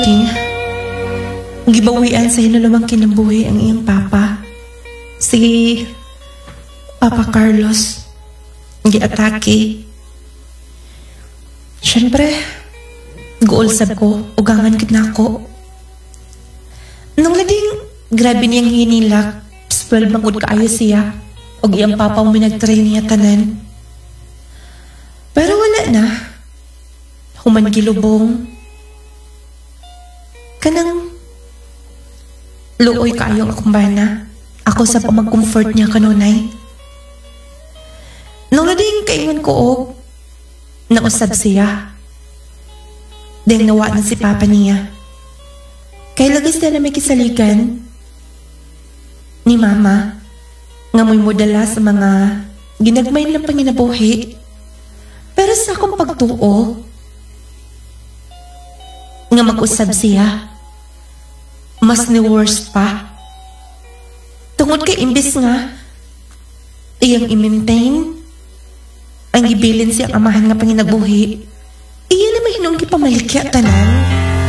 King, gibawian sa hinulawang kinabuhi ang iyang papa. Si Papa Carlos, giatake. Siyempre, guulsab ko, ugangan kit na ako. Nung lading, grabe niyang hinilak, spell mangod kaayo siya, og iyang papa mo minagtry niya tanan. Pero wala na. Human gilubong. Kanang luoy kaayo akong bana. Ako sa pamag-comfort niya kanunay. Nung lading kaingon ko og nausab siya. Dahil nawa na si papa niya. Kay lagis na may kisaligan ni mama nga mo'y modala sa mga ginagmay lang panginabuhi. Pero sa akong pagtuo nga mag-usab siya, mas ni worst pa. Tungod kay imbis nga iyang i-maintain ang gibilin siyang amahan nga panginabuhi, iya na mahinong gipamalikya tanan.